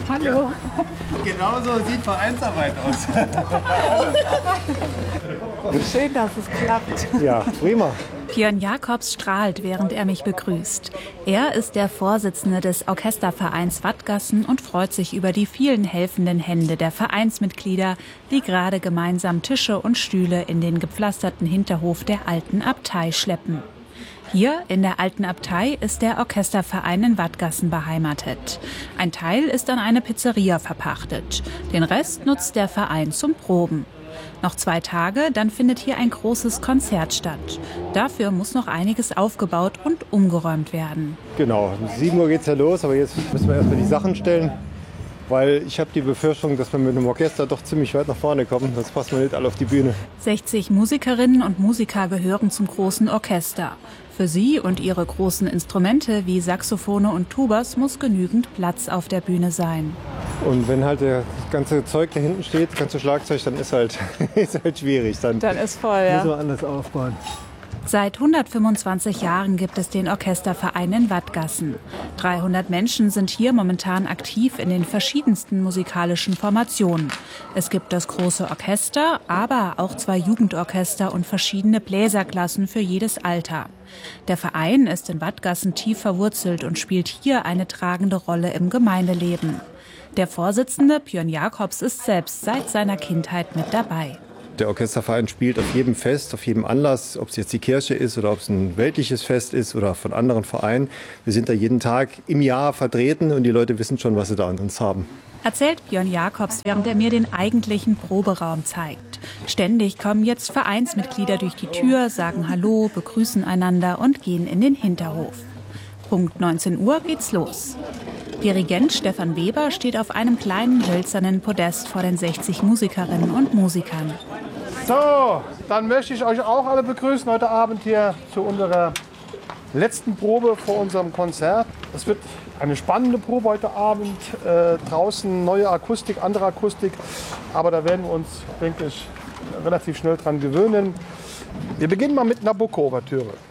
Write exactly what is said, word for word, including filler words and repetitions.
Hallo. Genau so sieht Vereinsarbeit aus. Schön, dass es klappt. Ja, prima. Björn Jacobs strahlt, während er mich begrüßt. Er ist der Vorsitzende des Orchestervereins Wattgassen und freut sich über die vielen helfenden Hände der Vereinsmitglieder, die gerade gemeinsam Tische und Stühle in den gepflasterten Hinterhof der alten Abtei schleppen. Hier in der alten Abtei ist der Orchesterverein in Wattgassen beheimatet. Ein Teil ist an eine Pizzeria verpachtet. Den Rest nutzt der Verein zum Proben. Noch zwei Tage, dann findet hier ein großes Konzert statt. Dafür muss noch einiges aufgebaut und umgeräumt werden. Genau, um sieben Uhr geht es ja los, aber jetzt müssen wir erstmal die Sachen stellen. Weil ich habe die Befürchtung, dass wir mit dem Orchester doch ziemlich weit nach vorne kommen. Sonst passen wir nicht alle auf die Bühne. sechzig Musikerinnen und Musiker gehören zum großen Orchester. Für sie und ihre großen Instrumente wie Saxophone und Tubas muss genügend Platz auf der Bühne sein. Und wenn halt das ganze Zeug da hinten steht, das ganze Schlagzeug, dann ist halt, ist halt schwierig. Dann, Dann ist voll, ja. Müssen wir anders aufbauen. Seit hundertfünfundzwanzig Jahren gibt es den Orchesterverein in Wattgassen. dreihundert Menschen sind hier momentan aktiv in den verschiedensten musikalischen Formationen. Es gibt das große Orchester, aber auch zwei Jugendorchester und verschiedene Bläserklassen für jedes Alter. Der Verein ist in Wattgassen tief verwurzelt und spielt hier eine tragende Rolle im Gemeindeleben. Der Vorsitzende Björn Jacobs ist selbst seit seiner Kindheit mit dabei. Der Orchesterverein spielt auf jedem Fest, auf jedem Anlass, ob es jetzt die Kirche ist oder ob es ein weltliches Fest ist oder von anderen Vereinen. Wir sind da jeden Tag im Jahr vertreten und die Leute wissen schon, was sie da an uns haben. Erzählt Björn Jacobs, während er mir den eigentlichen Proberaum zeigt. Ständig kommen jetzt Vereinsmitglieder durch die Tür, sagen Hallo, begrüßen einander und gehen in den Hinterhof. Punkt neunzehn Uhr geht's los. Dirigent Stefan Weber steht auf einem kleinen hölzernen Podest vor den sechzig Musikerinnen und Musikern. So, dann möchte ich euch auch alle begrüßen heute Abend hier zu unserer letzten Probe vor unserem Konzert. Es wird eine spannende Probe heute Abend. Äh, draußen neue Akustik, andere Akustik. Aber da werden wir uns, denke ich, relativ schnell dran gewöhnen. Wir beginnen mal mit Nabucco-Ouvertüre.